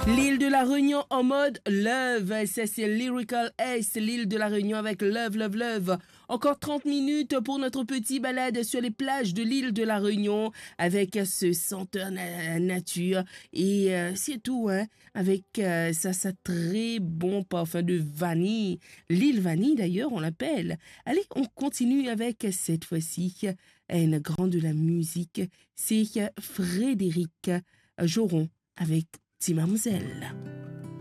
L'île de la Réunion en mode love, ça c'est Lyrical S, l'île de la Réunion avec Love, Love, Love. Encore 30 minutes pour notre petit balade sur les plages de l'île de la Réunion avec ce senteur nature et c'est tout, hein, avec ça très bon parfum de vanille. L'île vanille d'ailleurs on l'appelle. Allez, on continue avec cette fois-ci une grande de la musique, c'est Frédéric Joron avec Timamzelle.